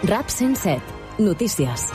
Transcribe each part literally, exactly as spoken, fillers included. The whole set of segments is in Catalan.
RAP cent set. Notícies.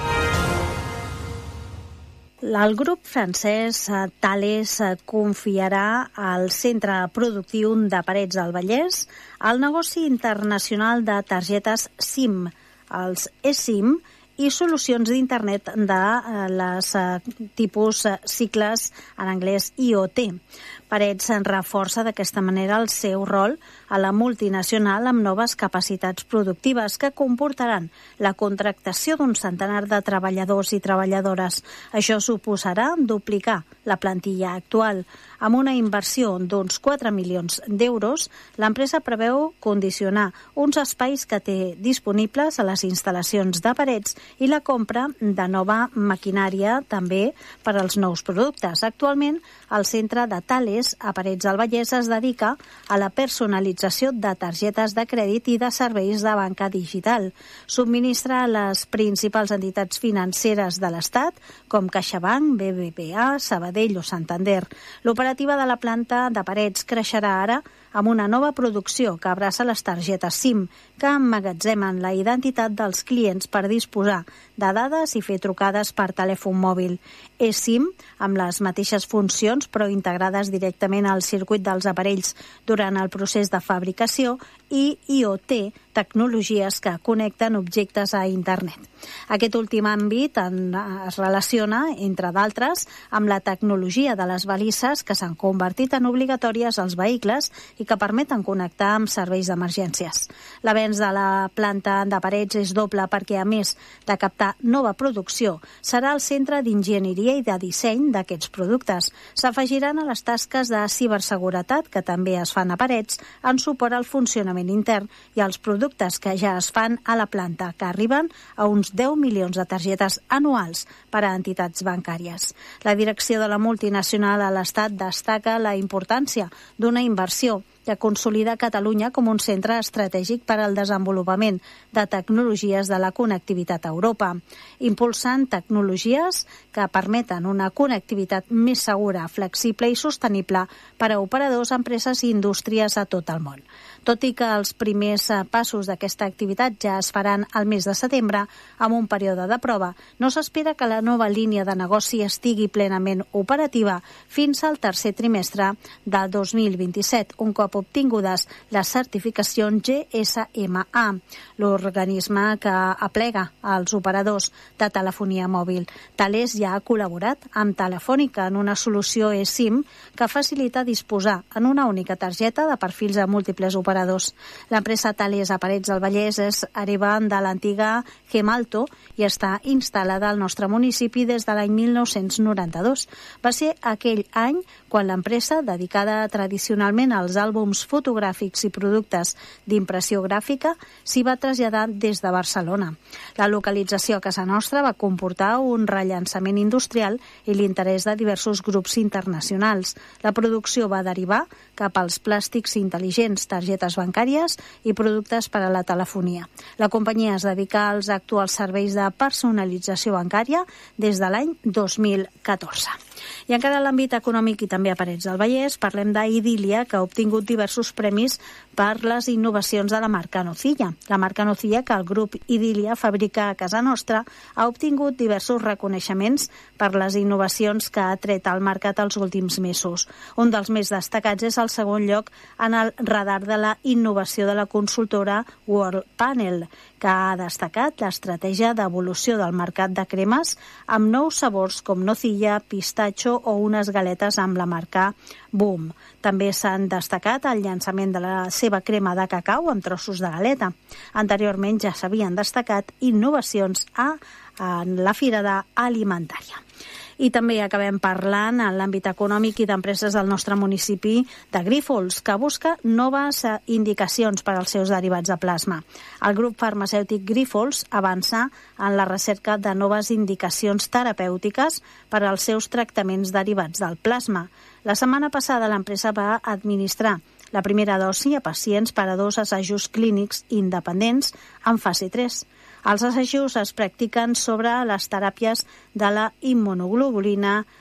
El grup francès Thales confiarà al centre productiu de Parets del Vallès el negoci internacional de targetes SIM, els eSIM, i solucions d'internet de les tipus cicles en anglès I O T. Parets reforça d'aquesta manera el seu rol a la multinacional amb noves capacitats productives que comportaran la contractació d'un centenar de treballadors i treballadores. Això suposarà duplicar la plantilla actual. Amb una inversió d'uns quatre milions d'euros, l'empresa preveu condicionar uns espais que té disponibles a les instal·lacions de Parets i la compra de nova maquinària també per als nous productes. Actualment, el centre de Thales a Parets del Vallès es dedica a la personalització de targetes de crèdit i de serveis de banca digital. Subministra a les principals entitats financeres de l'Estat, com CaixaBank, B B V A, Sabadell o Santander. L'operativa de la planta de Parets creixerà ara amb una nova producció que abraça les targetes SIM, que emmagatzemen la identitat dels clients per disposar de dades i fer trucades per telèfon mòbil. eSIM, amb les mateixes funcions però integrades directament al circuit dels aparells durant el procés de fabricació, i I O T, tecnologies que connecten objectes a internet. Aquest últim àmbit en, es relaciona, entre d'altres, amb la tecnologia de les balises que s'han convertit en obligatòries als vehicles i que permeten connectar amb serveis d'emergències. L'avenç de la planta de Parets és doble perquè, a més de captar nova producció, serà el centre d'enginyeria i de disseny d'aquests productes. S'afegiran a les tasques de ciberseguretat, que també es fan a Parets, en suport al funcionament intern i als productes que ja es fan a la planta, que arriben a uns deu milions de targetes anuals per a entitats bancàries. La direcció de la multinacional a l'Estat destaca la importància d'una inversió que consolida Catalunya com un centre estratègic per al desenvolupament de tecnologies de la connectivitat a Europa, impulsant tecnologies que permeten una connectivitat més segura, flexible i sostenible per a operadors, empreses i indústries a tot el món. Tot i que els primers passos d'aquesta activitat ja es faran al mes de setembre, amb un període de prova, no s'espera que la nova línia de negoci estigui plenament operativa fins al tercer trimestre del dos mil vint-i-set, un cop obtingudes les certificacions G S M A, l'organisme que aplega als operadors de telefonia mòbil. Thales ja ha col·laborat amb Telefònica en una solució eSIM que facilita disposar en una única targeta de perfils a múltiples operadors. L'empresa Thales a Parets del Vallès és hereva de l'antiga Gemalto i està instal·lada al nostre municipi des de l'any mil nou-cents noranta-dos. Va ser aquell any quan l'empresa, dedicada tradicionalment als àlbums fotogràfics i productes d'impressió gràfica, s'hi va traslladar des de Barcelona. La localització a casa nostra va comportar un rellançament industrial i l'interès de diversos grups internacionals. La producció va derivar cap als plàstics intel·ligents, targetes bancàries i productes per a la telefonia. La companyia es dedica als actuals serveis de personalització bancària des de l'any dos mil catorze. I encara a l'àmbit econòmic i també a Parets del Vallès, parlem d'Idília, que ha obtingut diversos premis per les innovacions de la marca Nocilla. La marca Nocilla, que el grup Idília fabrica a casa nostra, ha obtingut diversos reconeixements per les innovacions que ha tret al mercat els últims mesos. Un dels més destacats és el segon lloc en el radar de la innovació de la consultora World Panel, que ha destacat l'estratègia d'evolució del mercat de cremes amb nous sabors com nocilla, pistatxo o unes galetes amb la marca Boom. També s'han destacat el llançament de la seva crema de cacau amb trossos de galeta. Anteriorment ja s'havien destacat innovacions a, en la Fira Alimentària. I també acabem parlant en l'àmbit econòmic i d'empreses del nostre municipi de Grífols, que busca noves indicacions per als seus derivats de plasma. El grup farmacèutic Grífols avança en la recerca de noves indicacions terapèutiques per als seus tractaments derivats del plasma. La setmana passada l'empresa va administrar la primera dosi a pacients per a dos assajos clínics independents en fase tres. Els assajos es practiquen sobre les teràpies de la immunoglobulina,